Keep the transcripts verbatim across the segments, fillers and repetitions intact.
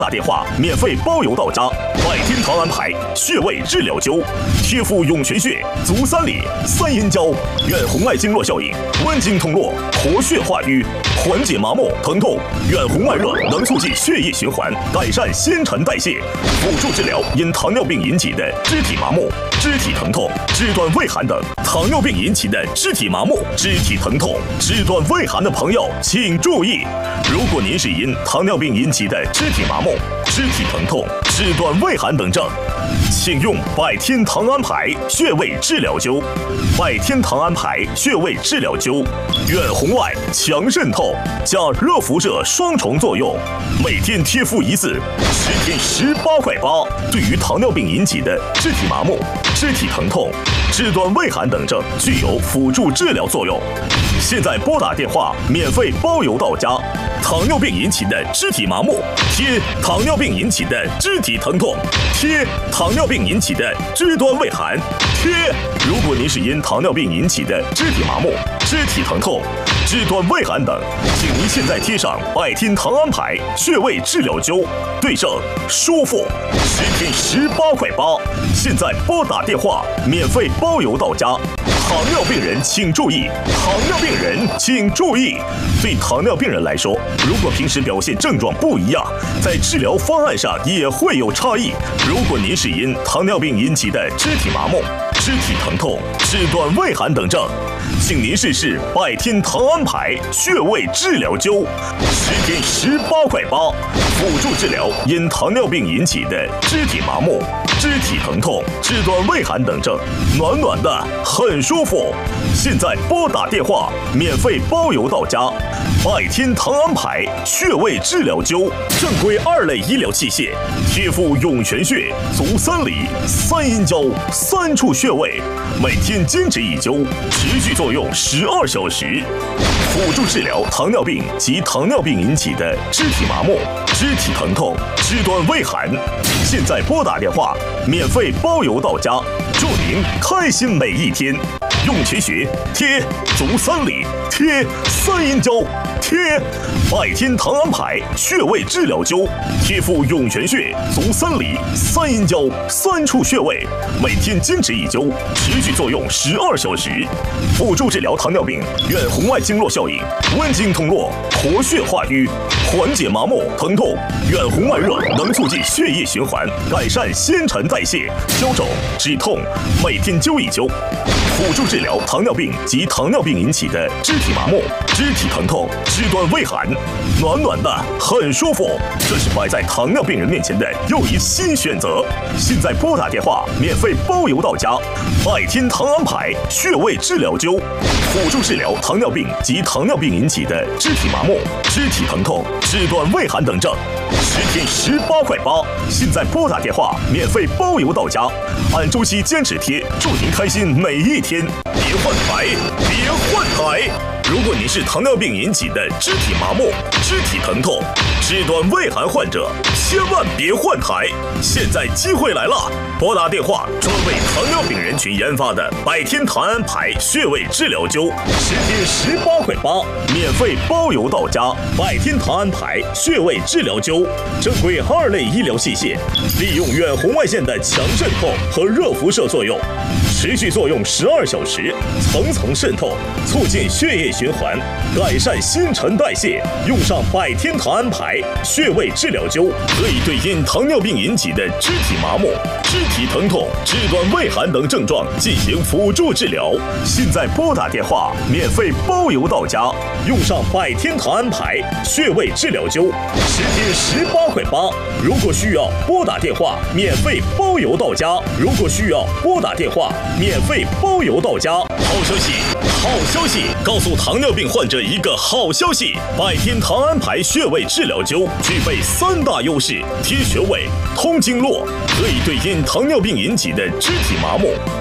打电话免费包邮到家，百天堂安牌穴位治疗灸，贴敷涌泉穴、足三里、三阴交，远红外经络效应，温经通络，活血化瘀，缓解麻木疼痛。远红外热能促进血液循环，改善新陈代谢，辅助治疗因糖尿病引起的肢体麻木、肢体疼痛、肢端畏寒等。糖尿病引起的肢体麻木、肢体疼痛、肢端畏寒的朋友，请注意，如果您是因糖尿病引起的肢体麻木、肢体疼痛、肢端畏寒等症，请用百天堂安牌穴位治疗灸。百天堂安牌穴位治疗灸，远红外、强渗透加热辐射双重作用，每天贴敷一次，十天十八块八。对于糖尿病引起的肢体麻木、肢体疼痛、肢端畏寒等症，具有辅助治疗作用。现在拨打电话，免费包邮到家。糖尿病引起的肢体麻木，贴糖尿病引起的肢体疼痛，贴糖尿病引起的肢端畏寒，贴。如果您是因糖尿病引起的肢体麻木、肢体疼痛、肢端畏寒等，请您现在贴上百天堂安牌穴位治疗灸，对症舒服，十天十八块八。现在拨打电话，免费包邮到家。糖尿病人请注意，糖尿病人请注意。对糖尿病人来说，如果平时表现症状不一样，在治疗方案上也会有差异。如果您是因糖尿病引起的肢体麻木、肢体疼痛、肢端畏寒等症，请您试试百天堂安牌穴位治疗灸，十天十八块八，辅助治疗因糖尿病引起的肢体麻木、肢体疼痛、肢端畏寒等症，暖暖的，很舒服。现在拨打电话，免费包邮到家。百天堂安牌穴位治疗灸，正规二类医疗器械，贴敷涌泉穴、足三里、三阴交三处穴位，每天坚持一灸，持续作用十二小时，辅助治疗糖尿病及糖尿病引起的肢体麻木、肢体疼痛、肢端畏寒。现在拨打电话，免费包邮到家，祝您开心每一天。涌泉穴贴足三里，贴三阴交，贴百天堂安牌穴位治疗灸，贴敷涌泉穴、足三里、三阴交三处穴位，每天坚持一灸，持续作用十二小时，辅助治疗糖尿病远红外经络效应，温经通络，活血化瘀，缓解麻木疼痛。远红外热能促进血液循环，改善新陈代谢，消肿止痛，每天灸一灸。辅助治疗糖尿病及糖尿病引起的肢体麻木、肢体疼痛、肢端畏寒，暖暖的，很舒服。这是摆在糖尿病人面前的又一新选择。现在拨打电话，免费包邮到家。百天堂安牌穴位治疗灸，辅助治疗糖尿病及糖尿病引起的肢体麻木、肢体疼痛、肢端畏寒等症，十天十八块八。现在拨打电话，免费包邮到家。按周期坚持贴，祝您开心每一天。别换台，别换台。如果您是糖尿病引起的肢体麻木、肢体疼痛、肢端畏寒患者，千万别换台。现在机会来了，拨打电话，专为糖尿病人群研发的百天堂安牌穴位治疗灸，十天十八块八，免费包邮到家。百天堂安牌穴位治疗灸，正规二类医疗器械，利用远红外线的强渗透和热辐射作用，持续作用十二小时，层层渗透，促进血液循环，改善新陈代谢。用上百天堂安牌穴位治疗灸，可以对因糖尿病引起的肢体麻木、肢体疼痛、肢端畏寒等症状进行辅助治疗。现在拨打电话，免费包邮到家。用上百天堂安牌穴位治疗灸，十天十八块八。如果需要，拨打电话，免费包邮到家。如果需要，拨打电话，免费包邮到家。好消息，好消息！告诉糖尿病患者一个好消息：百天堂安牌穴位治疗灸具备三大优势：贴穴位、通经络，可以对因糖尿病引起的肢体麻木、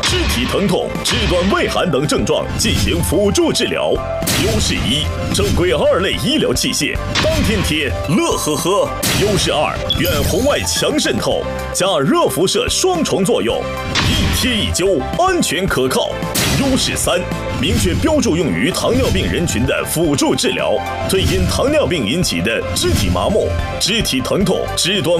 肢体疼痛、肢端畏寒等症状进行辅助治疗。优势一，正规二类医疗器械，当天贴，乐呵呵。优势二，远红外强渗透加热辐射双重作用，一贴一灸，安全可靠。优势三，明确标注用于糖尿病人群的辅助治疗，对因糖尿病引起的肢体麻木、肢体疼痛、肢端